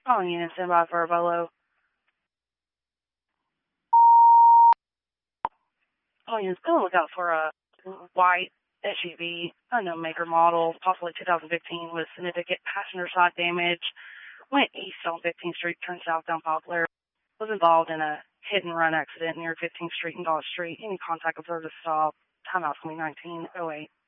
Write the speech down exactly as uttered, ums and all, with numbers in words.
Calling you in standby for a Volo. Calling you in, still look out for a white S U V, unknown maker model, possibly two thousand fifteen, with significant passenger side damage. Went east on fifteenth Street, turned south down Poplar. Was involved in a hit and run accident near fifteenth Street and Dodge Street. Any contact with her to stop. Timeout twenty nineteen oh eight.